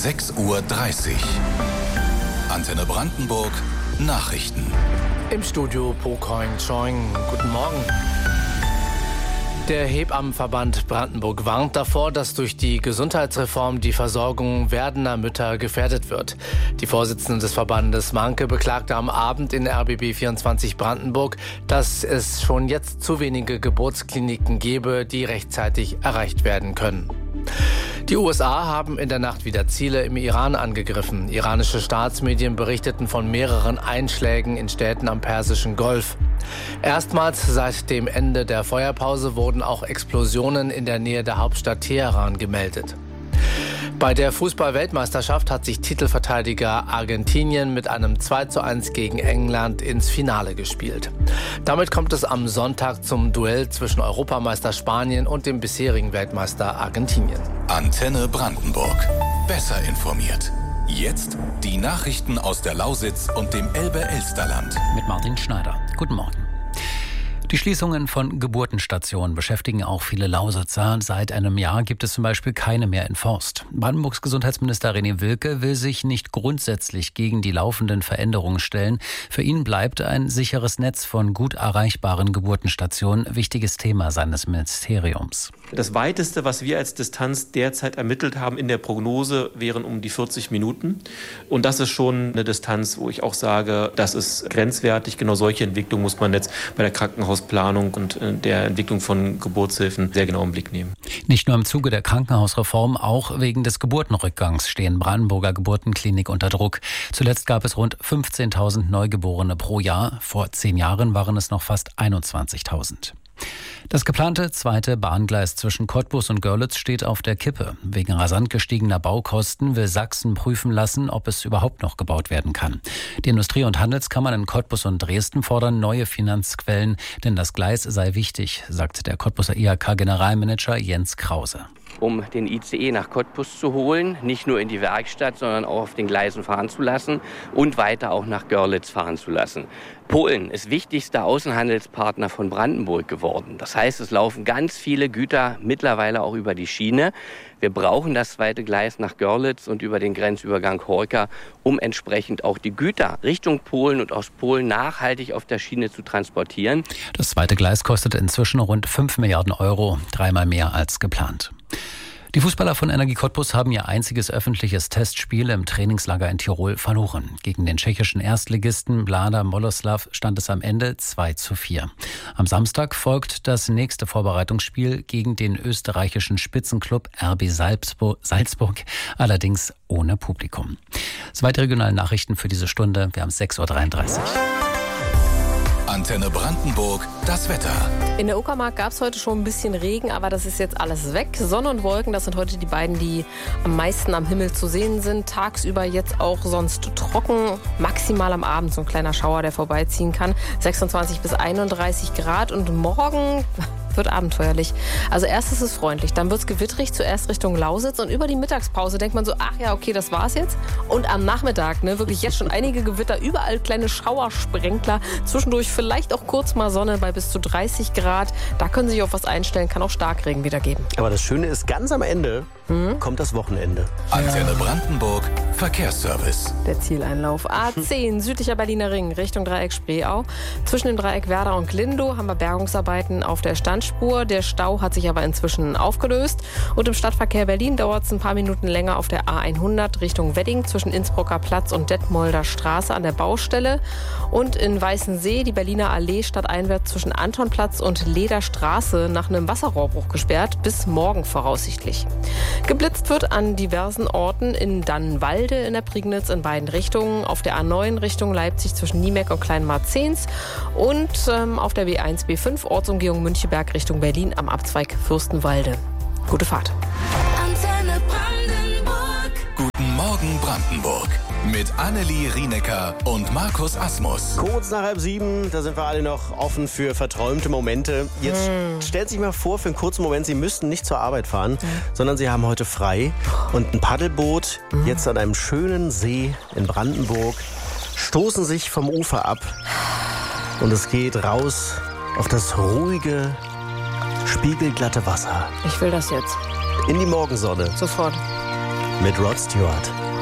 6:30 Uhr. Antenne Brandenburg Nachrichten. Im Studio Po Coin Choing. Guten Morgen. Der Hebammenverband Brandenburg warnt davor, dass durch die Gesundheitsreform die Versorgung werdender Mütter gefährdet wird. Die Vorsitzende des Verbandes Manke beklagte am Abend in RBB 24 Brandenburg, dass es schon jetzt zu wenige Geburtskliniken gebe, die rechtzeitig erreicht werden können. Die USA haben in der Nacht wieder Ziele im Iran angegriffen. Iranische Staatsmedien berichteten von mehreren Einschlägen in Städten am Persischen Golf. Erstmals seit dem Ende der Feuerpause wurden auch Explosionen in der Nähe der Hauptstadt Teheran gemeldet. Bei der Fußball-Weltmeisterschaft hat sich Titelverteidiger Argentinien mit einem 2:1 gegen England ins Finale gespielt. Damit kommt es am Sonntag zum Duell zwischen Europameister Spanien und dem bisherigen Weltmeister Argentinien. Antenne Brandenburg. Besser informiert. Jetzt die Nachrichten aus der Lausitz und dem Elbe-Elsterland. Mit Martin Schneider. Guten Morgen. Die Schließungen von Geburtenstationen beschäftigen auch viele Lausitzer. Seit einem Jahr gibt es zum Beispiel keine mehr in Forst. Brandenburgs Gesundheitsminister René Wilke will sich nicht grundsätzlich gegen die laufenden Veränderungen stellen. Für ihn bleibt ein sicheres Netz von gut erreichbaren Geburtenstationen wichtiges Thema seines Ministeriums. Das Weiteste, was wir als Distanz derzeit ermittelt haben in der Prognose, wären um die 40 Minuten. Und das ist schon eine Distanz, wo ich auch sage, das ist grenzwertig. Genau solche Entwicklung muss man jetzt bei der Krankenhausplanung und der Entwicklung von Geburtshilfen sehr genau im Blick nehmen. Nicht nur im Zuge der Krankenhausreform, auch wegen des Geburtenrückgangs stehen Brandenburger Geburtenkliniken unter Druck. Zuletzt gab es rund 15.000 Neugeborene pro Jahr. Vor 10 Jahren waren es noch fast 21.000. Das geplante zweite Bahngleis zwischen Cottbus und Görlitz steht auf der Kippe. Wegen rasant gestiegener Baukosten will Sachsen prüfen lassen, ob es überhaupt noch gebaut werden kann. Die Industrie- und Handelskammern in Cottbus und Dresden fordern neue Finanzquellen, denn das Gleis sei wichtig, sagt der Cottbuser IHK-Generalmanager Jens Krause. Um den ICE nach Cottbus zu holen, nicht nur in die Werkstatt, sondern auch auf den Gleisen fahren zu lassen und weiter auch nach Görlitz fahren zu lassen. Polen ist wichtigster Außenhandelspartner von Brandenburg geworden. Das heißt, es laufen ganz viele Güter mittlerweile auch über die Schiene. Wir brauchen das zweite Gleis nach Görlitz und über den Grenzübergang Horka, um entsprechend auch die Güter Richtung Polen und aus Polen nachhaltig auf der Schiene zu transportieren. Das zweite Gleis kostet inzwischen rund 5 Milliarden Euro, 3-mal mehr als geplant. Die Fußballer von Energie Cottbus haben ihr einziges öffentliches Testspiel im Trainingslager in Tirol verloren. Gegen den tschechischen Erstligisten Mlada Boleslav stand es am Ende 2:4. Am Samstag folgt das nächste Vorbereitungsspiel gegen den österreichischen Spitzenklub RB Salzburg, allerdings ohne Publikum. Soweit die regionalen Nachrichten für diese Stunde. Wir haben 6:33 Uhr. Antenne Brandenburg, das Wetter. In der Uckermark gab es heute schon ein bisschen Regen, aber das ist jetzt alles weg. Sonne und Wolken, das sind heute die beiden, die am meisten am Himmel zu sehen sind. Tagsüber jetzt auch sonst trocken, maximal am Abend so ein kleiner Schauer, der vorbeiziehen kann. 26 bis 31 Grad und morgen wird abenteuerlich. Also erst ist es freundlich, dann wird es gewittrig, zuerst Richtung Lausitz und über die Mittagspause denkt man so, ach ja, okay, das war's jetzt. Und am Nachmittag, wirklich jetzt schon einige Gewitter, überall kleine Schauersprenkler, zwischendurch vielleicht auch kurz mal Sonne bei bis zu 30 Grad. Da können Sie sich auf was einstellen, kann auch Starkregen wieder geben. Aber das Schöne ist, ganz am Ende kommt das Wochenende. Antenne Brandenburg, Verkehrsservice. Der Zieleinlauf A10, südlicher Berliner Ring, Richtung Dreieck Spreeau. Zwischen dem Dreieck Werder und Glindow haben wir Bergungsarbeiten auf der Standspur. Der Stau hat sich aber inzwischen aufgelöst. Und im Stadtverkehr Berlin dauert es ein paar Minuten länger auf der A100 Richtung Wedding zwischen Innsbrucker Platz und Detmolder Straße an der Baustelle. Und in Weißensee die Berliner Allee stadteinwärts zwischen Antonplatz und Lederstraße nach einem Wasserrohrbruch gesperrt, bis morgen voraussichtlich. Geblitzt wird an diversen Orten in Dannenwalde in der Prignitz in beiden Richtungen, auf der A9 Richtung Leipzig zwischen Niemeck und Kleinmarzens und auf der B1, B5 Ortsumgehung Müncheberg Richtung Berlin am Abzweig Fürstenwalde. Gute Fahrt. Antenne Brandenburg. Guten Morgen Brandenburg. Mit Annelie Rienecker und Markus Asmus. Kurz nach 6:30, da sind wir alle noch offen für verträumte Momente. Jetzt stellen Sie sich mal vor, für einen kurzen Moment, Sie müssten nicht zur Arbeit fahren, sondern Sie haben heute frei und ein Paddelboot jetzt an einem schönen See in Brandenburg, stoßen sich vom Ufer ab und es geht raus auf das ruhige, spiegelglatte Wasser. Ich will das jetzt. In die Morgensonne. Sofort. mit Rod Stewart.